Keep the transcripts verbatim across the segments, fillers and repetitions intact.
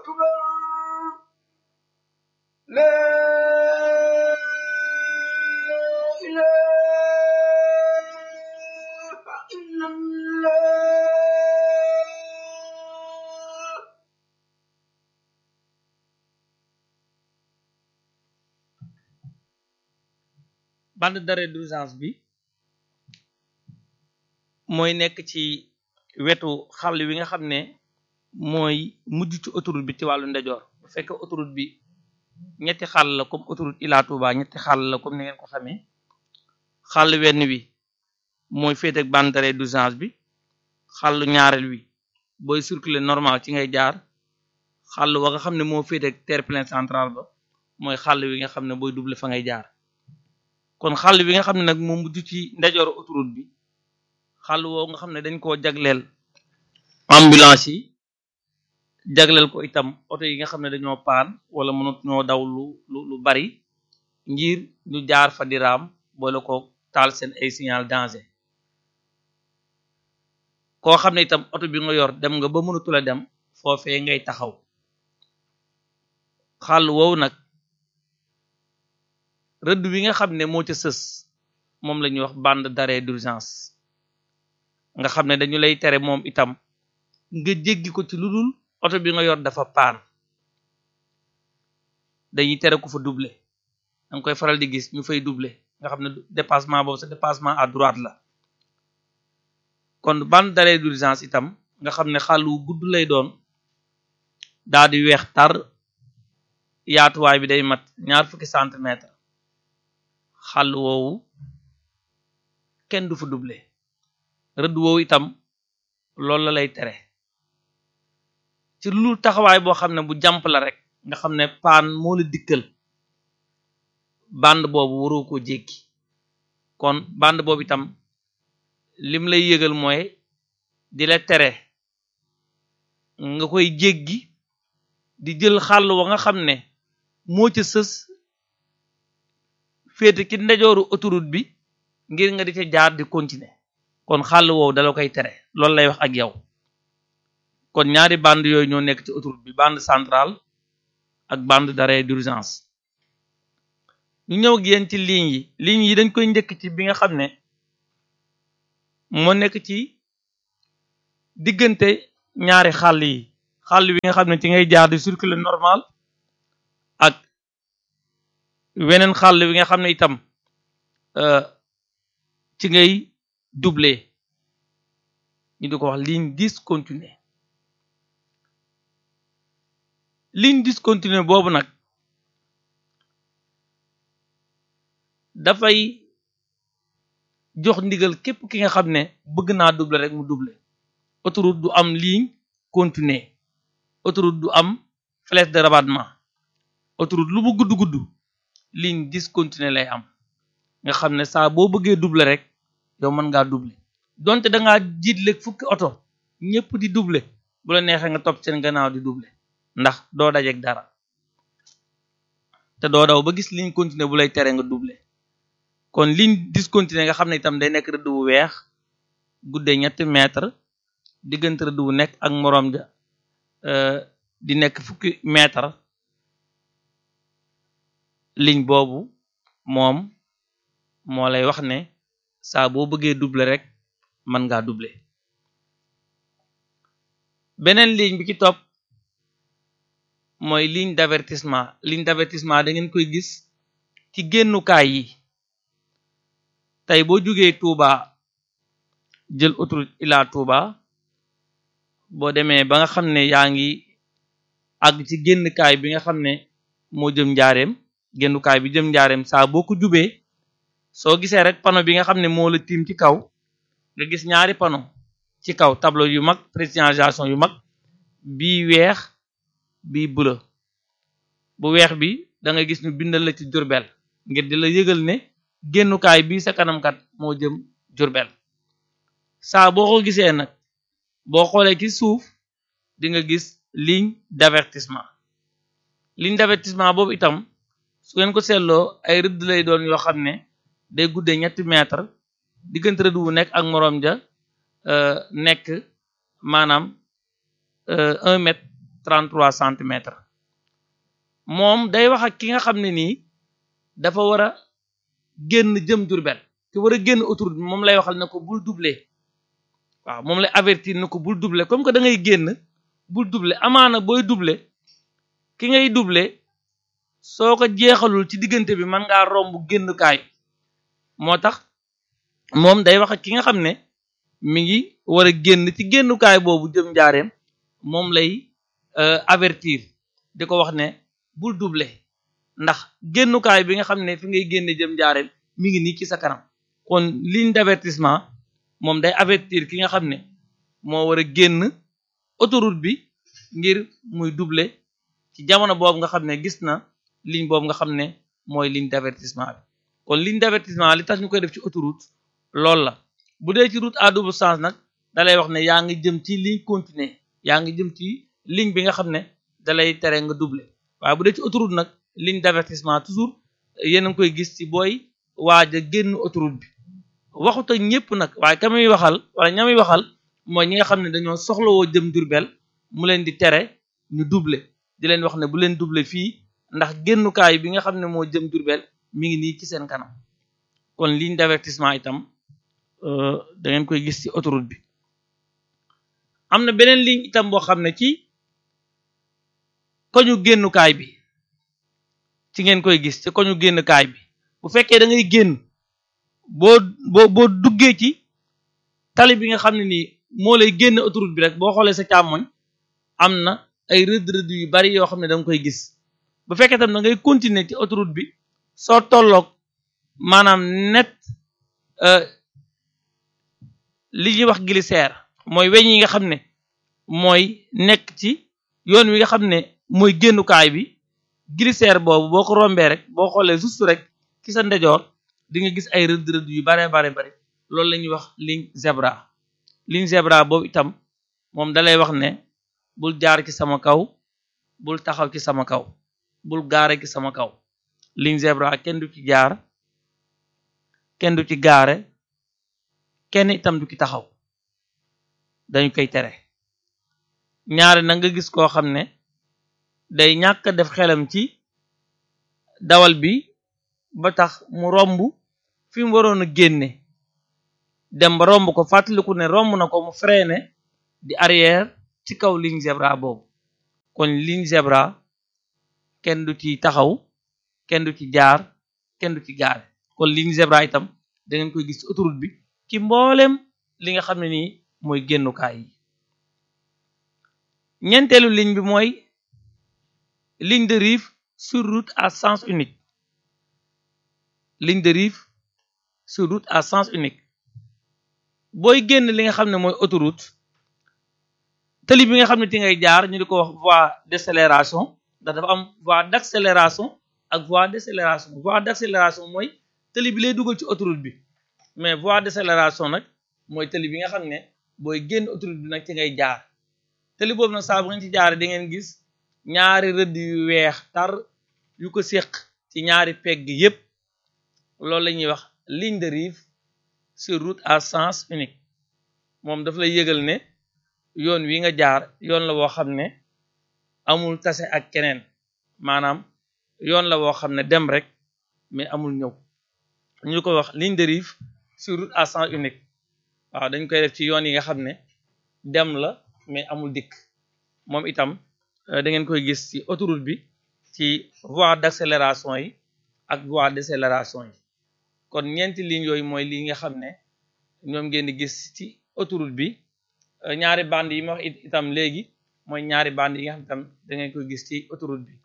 bande d'arrêt d'urgence bi mooy nekk ci wetu xàll wi nga xam ne mooy mujj ci autoroute bi ci wàllu ndejoor bu fekkee autoroute bi ñetti xàll la comme autoroute Ila Touba ñetti xàll la comme ni ngeen ko xamee xàll wenn wi mooy féete ak bande d'arrêt d'urgence bi xàllu ñaareel wi booy circuler normal ci ngay jaar xàll wa nga xam ne moo féete ak terre-plein central ba mooy xàll wi nga xam ne booy doubler fa ngay jaar kon xàll wi nga xam ne nag moo mujj ci ndejooru autoroute bi xàll woo nga xam ne dañ koo jagleel ambulance yi jagleel ko itam oto yi nga xam ne dañoo paan wala mënut ñoo daw lu lu lu bari ngir ñu jaar fa di raam boole ko taal seen ay signal danger koo xam ne itam oto bi nga yor dem nga ba mënatula dem foofee ngay taxaw xàll woowu nag rëdd wi nga xam ne moo ca sës moom la ñuy wax bande d'arrêt d'urgence nga xam ne dañu lay tere moom itam nga jéggi ko ci lu dul oto bi nga yor dafa paan dañuy tere ku fa doubler danga koy faral di gis ñu fay doubler nga xam ne dépassement boobu sa dépassement à droite la kon bande d'arrêt d'urgence itam nga xam ne xàll wu gudd lay doon daa di weex tar yaatuwaay bi day mat ñaar fukki centimètre xàll woowu kenn du fa doubler rëdd woowu itam loolu la lay tere ci lu taxawaay boo xam ne bu jàmp la rek nga xam ne paan moo la dikkal bande boobu waroo koo jéggi kon bande boobu itam lim lay yëgal mooy di la tere nga koy jéggi di jël xàll wa nga xam ne moo ca sës féete ki ndejooru autoroute bi ngir nga di ca jaar di continuer kon xàll woowu dala koy tere loolu lay wax ak yow kon ñaari bande yooyu ñoo nekk ci autoroute bi bande centrale ak bande d'arrêt d'urgence ñu ñëw ak yéen ci ligne yi ligne yi dañ koy njëkk ci bi nga xam ne moo nekk ci diggante ñaari xàll yi xàll wi nga xam ne ci ngay jaar di circuler normal ak weneen xàll wi nga xam ne itam ci ngay doubler ñu di ko wax ligne discontinue ligne discontinue boobu nag dafay jox ndigal képp ki nga xam ne bëgg naa doubler rek mu doubler autoroute du am ligne continue autoroute du am flèche de rabattement autoroute lu mu gudd gudd ligne discontinue lay am nga xam ne saa boo bëggee doubler rek yow mën ngaa doubler donte da ngaa jiitleeg fukki oto ñëpp di doubler bu la neexee nga topp seen gannaaw di doubler ndax doo dajeeg dara te doo daw ba gis ligne continue bu lay tere nga doubler kon ligne discontinue nga xam ne itam day nekk rëdd bu weex guddee ñetti mètre diggante rëdd bu nekk ak moroom ja di nekk fukki mètre ligne boobu moom moo lay wax ne saa boo bëggee doubler rek mën ngaa doubler beneen ligne bi ci topp mooy ligne d'avertissement ligne d'avertissement da ngeen koy gis ci génnukaay yi tey boo jógee Touba jël autoroute Ila Touba boo demee ba nga xam ne yaa ngi àgg ci génnukaay bi nga xam ne moo jëm njaareem génnukaay bi jëm njaareem saa boo ko jubee soo gisee rek panneau bi nga xam ne moo la tiim ci kaw nga gis ñaari panneau ci kaw tableau yu mag précision yu mag bii weex bii bleu bu weex bi da nga gis ñu bindal la ci Diourbel ngir di la yëgal ne génnukaay bii sa kanamkat moo jëm Diourbel saa boo ko gisee nag boo xoolee ci suuf di nga gis ligne d'avertissement ligne d'avertissement boobu itam su ngeen ko seetloo ay rëdd lay doon yoo xam ne day guddee ñetti mètre diggante rëdd bu nekk ak moroom ja nekk maanaam un mètre trente-trois centimètres moom day wax ak ki nga xam ne nii dafa war a génn jëm Diourbel ki war a génn autoroute bi moom lay waxal ne ko bul doubler waaw moom lay avertir ne ko bul doubler comme que da ngay génn bul doubler amaana booy doubler ki ngay doubler soo ko jeexalul ci diggante bi mën ngaa romb génnukaay moo tax moom day wax ak ki nga xam ne mi ngi war a génn ci génnukaay boobu jëm njaareem moom lay avertir di ko wax ne bul doubler ndax génnukaay bi nga xam ne fi ngay génne jëm njaareem mi ngi nii ci sa kanam kon ligne d'avertissement moom day avertir ki nga xam ne moo war a génn autoroute bi ngir muy doubler ci jamono boobu nga xam ne gis na ligne boobu nga xam ne mooy ligne d'avertissement bi kon ligne d'avertissement li tax ñu koy def ci autoroute loolu la bu dee ci route à double sens nag dalay wax ne yaa ngi jëm ci ligne continue yaa ngi jëm ci ligne bi nga xam ne dalay tere nga doubler waaye bu dee ci autoroute nag ligne d'avertissement toujours yéen a ngi koy gis ci booy waaj a génn autoroute bi waxut ak ñëpp nag waaye ka muy waxal wala ña muy waxal mooy ñi nga xam ne dañoo soxlawoo jëm Diourbel mu leen di tere ñu doubler di leen wax ne bu leen doubler fii ndax génnukaay bi nga xam ne moo jëm Diourbel mi ngi nii ci seen kanam kon ligne d'avertissement itam da ngeen koy gis ci autoroute bi am na beneen ligne itam boo xam ne ci koñu génnukaay bi ci ngeen koy gis ci koñu génnukaay bi bu fekkee da ngay génn boo boo boo duggee ci tali bi nga xam ne nii moo lay génn autoroute bi rek boo xoolee sa càmmoñ am na ay rëdd rëdd yu bari yoo xam ne da nga koy gis bu fekkee tam da ngay continuer ci autoroute bi soo tolloog maanaam net li ñuy wax glissaire mooy weñ yi nga xam ne mooy nekk ci yoon wi nga xam ne mooy génnukaay bi glissaire boobu boo ko rombee rek boo xoolee juste rek ci sa ndejoor di nga gis ay rëdd rëdd yu bare bare bare loolu la ñuy wax ligne zebra ligne zebra boobu itam moom dalay wax ne bul jaar ci sama kaw bul taxaw ci sama kaw bul gaare ci sama kaw ligne zebra kenn du ci jaar kenn du ci gaare kenn itam du ci taxaw dañu koy tere ñaare na nga gis koo xam ne day ñàkk def xelam ci dawal bi ba tax mu romb fi mu waroon a génne dem ba romb ko fàttaliku ne romb na ko mu freiné di arrière ci kaw ligne zebra boobu kon ligne zebra kenn du ci taxaw kenn du ci jaar kenn du ci gaare kon ligne zebra itam da ngeen koy gis ci autoroute bi ci mboolem li nga xam ne nii mooy génnukaay yi ñeenteelu ligne bi mooy ligne de rive sur route à sens unique ligne de rive sur route à sens unique booy génn li nga xam ne mooy autoroute tali bi nga xam ne ti ngay jaar ñu di ko wax voie d'accélération ndax dafa am voie d'accélération ak voie décélération voie d'accélération mooy tali bi lay dugal ci autoroute bi mais voie d'accélération nag mooy tali bi nga xam ne booy génn autoroute bi nag ci ngay jaar tali boobu nag saa bu ngeen ci jaar di ngeen gis ñaari rëdd yu weex tar yu ko séq ci ñaari pegg yépp loolu la ñuy wax ligne de rive sur route à sens unique moom daf lay yëgal ne yoon wi nga jaar yoon la woo xam ne amul tase ak keneen maanaam yoon la woo xam ne dem rek mais amul ñëw ñu ko wax ligne de rive sur route à sens unique waaw dañ koy def ci yoon yi nga xam ne dem la mais amul dikk moom itam da ngeen koy gis ci autoroute bi ci voie d'accélération yi ak voie décélération yi kon ñeenti lignes yooyu mooy li nga xam ne ñoom ngeen di gis ci autoroute bi ñaari bande yi ma wax itam léegi mooy ñaari bande yi nga xam itam da ngeen koy gis ci autoroute bi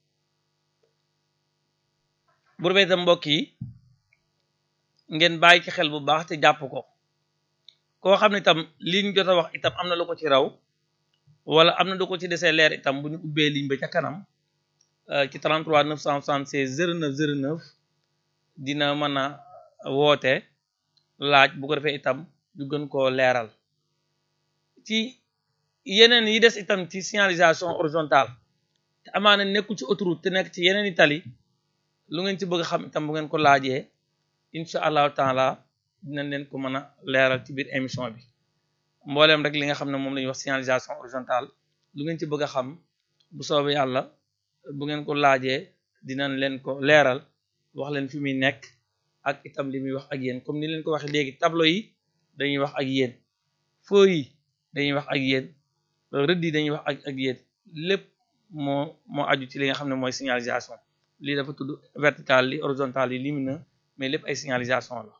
bu rafet itam mbokk yi ngeen bàyyi ci xel bu baax te jàpp ko koo xam ne itam liñ jot a wax itam am na lu ko ci raw wala am na lu ko ci desee leer itam bu ñu ubbee ligne ba ca kanam ci trente-trois neuf cent soixante-seize zéro neuf zéro neuf dina mën a woote laaj bu ko defee itam ñu gën koo leeral ci yeneen yi des itam ci signalisation horizontale te amaana nekkul ci autoroute te nekk ci yeneen i tali lu ngeen ci bëgg a xam itam bu ngeen ko laajee incha allahu taala dinañ leen ko mën a leeral ci biir émission bi mbooleem rek li nga xam ne moom la ñuy wax signalisation horizontale lu ngeen ci bëgg a xam bu soobee yàlla bu ngeen ko laajee dinañ leen ko leeral wax leen fi muy nekk ak itam li muy wax ak yéen comme ni leen ko waxee léegi tableau yi dañuy wax ak yéen feuille yi dañuy wax ak yéen rëdd yi dañuy wax ak ak yéen lépp moo moo aju ci li nga xam ne mooy signalisation lii dafa tudd vertical li horizontal yi lumineux mais lépp ay signalisation la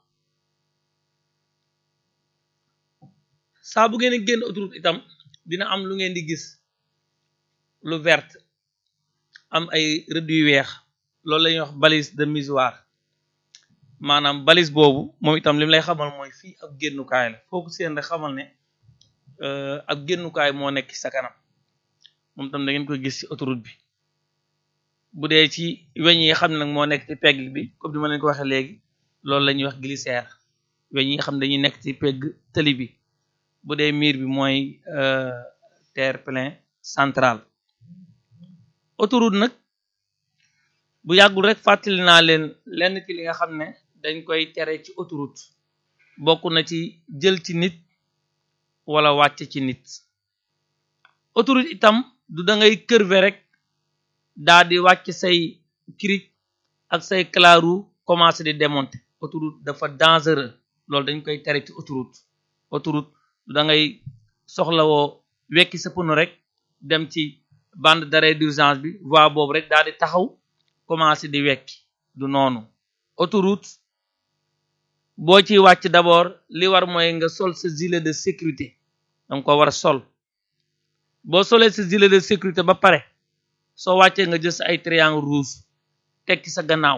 saa bu ngeen génn autoroute itam dina am lu ngeen di gis lu vert am ay rëdd yu weex loolu la ñuy wax balise de misoir maanaam balise boobu moom itam li mu lay xamal mooy fii ab génnukaay la foo ko seen rek xamal ne ab génnukaay moo nekk ci sa kanam moom itam da ngeen koy gis ci autoroute bi bu dee ci weñ yi nga xam ne nag moo nekk ci pegg bi comme ni ma leen ko waxee léegi loolu la ñuy wax glissière weñ yi nga xam ne dañuy nekk ci pegg tëli bi bu dee miir bi mooy terre-plein central autoroute nag bu yàggul rek fàttali naa leen lenn ci li nga xam ne dañ koy tere ci autoroute bokk na ci jël ci nit wala wàcc ci nit autoroute itam du da ngay curver rek daa di wàcc say cric ak say claru commencé di démonter autoroute dafa dangereux loolu dañ koy tere ci autoroute autoroute du da ngay soxlawoo wekki sa pneu rek dem ci bande d'arrêt d'urgence bi voie boobu rek daa di taxaw commencé di wekki du noonu autoroute boo ciy wàcc d'abord li war mooy nga sol sa gilet de sécurité danga ko war a sol boo solee sa gilet de sécurité ba pare soo wàccee nga jël sa ay triangle rouge tekki sa gannaaw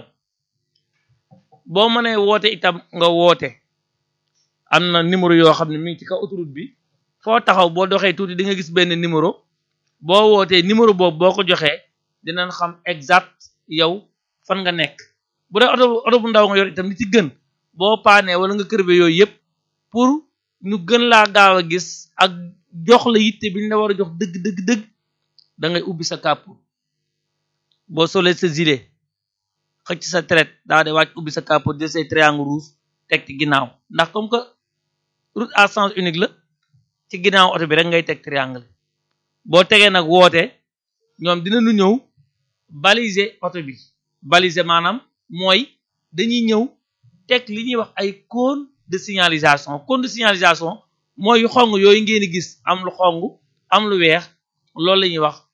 boo mënee woote itam nga woote am na numéro yoo xam ne mi ngi ci kaw autoroute bi foo taxaw boo doxee tuuti di nga gis benn numéro boo wootee numéro boobu boo ko joxee dinañ xam exact yow fan nga nekk bu dee oto oto bu ndaw nga yor itam li ci gën boo paanee wala nga kërbe yooyu yëpp pour ñu gën laa gaaw a gis ak jox la yitte bi ñu la war a jox dëgg dëgg dëgg da ngay ubbi sa capot boo solee sa gilet xëcc sa traite daa de wàcc ubbi sa capot jël say triangle rouge teg ci ginnaaw ndax comme que route à sens unique la ci ginnaaw oto bi rek ngay teg triangle boo tegee nag woote ñoom dinañu ñëw baliser oto bi baliser maanaam mooy dañuy ñëw teg li ñuy wax ay cône de signalisation cône de signalisation mooy yu xong yooyu ngeen di gis am lu xong am lu weex loolu la ñuy wax